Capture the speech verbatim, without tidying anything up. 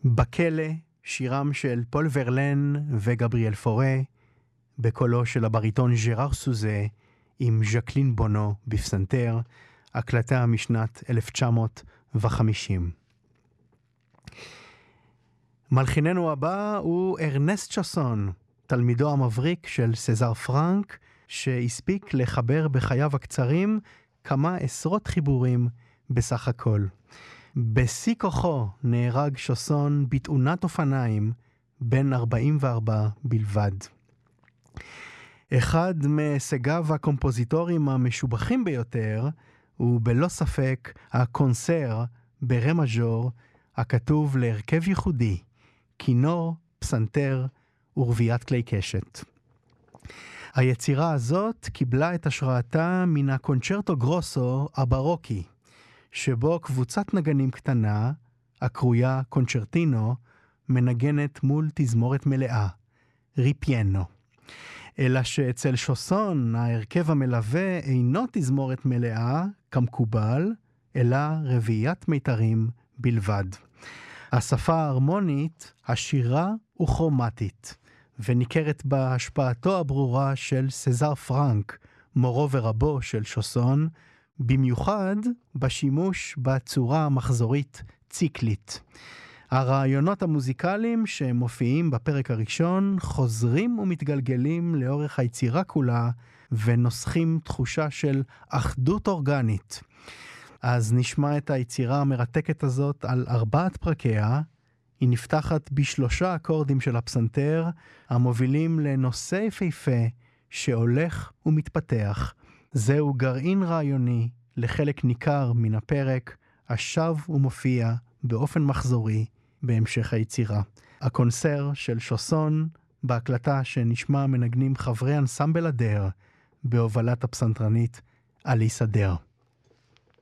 בכלא, שירם של פול ורלן וגבריאל פורה, בקולו של הבריטון ז'ראר סוזה, עם ז'קלין בונו בפסנתר, הקלטה משנת אלף תשע מאות וחמישים. מלחיננו הבא הוא ארנסט שוסון, תלמידו המבריק של סזאר פרנק, שהספיק לחבר בחייו הקצרים כמה עשרות חיבורים בסך הכל. בשיא כוחו נהרג שוסון בתאונת אופניים בן ארבעים וארבע בלבד. אחד מהישגיו הקומפוזיטוריים המשובחים ביותר הוא בלא ספק הקונצר ברה מז'ור, הכתוב להרכב ייחודי, כינור, פסנתר ורביעת כלי קשת. היצירה הזאת קיבלה את השראתה מן הקונצ'רטו גרוסו הברוקי, שבו קבוצת נגנים קטנה, הקרויה קונצ'רטינו, מנגנת מול תזמורת מלאה, ריפיינו. אלא שאצל שוסון ההרכב המלווה אינו תזמורת מלאה כמקובל, אלא רביעיית מיתרים בלבד. השפה ההרמונית עשירה וכרומטית, וניכרת בה השפעתו הברורה של סזאר פרנק, מורו ורבו של שוסון, במיוחד בשימוש בצורה המחזורית ציקלית. הרעיונות המוזיקליים שמופיעים בפרק הראשון חוזרים ומתגלגלים לאורך היצירה כולה ונוסחים תחושה של אחדות אורגנית. אז נשמע את היצירה המרתקת הזאת על ארבעת פרקיה. היא נפתחת בשלושה אקורדים של הפסנתר המובילים לנושא יפהפה שהולך ומתפתח. זהו גרעין רעיוני לחלק ניכר מן הפרק, השב ומופיע באופן מחזורי בהמשך היצירה. הקונצר של שוסון בהקלטה שנשמע מנגנים חברי אנסמבל אדר בהובלת הפסנתרנית אליס אדר.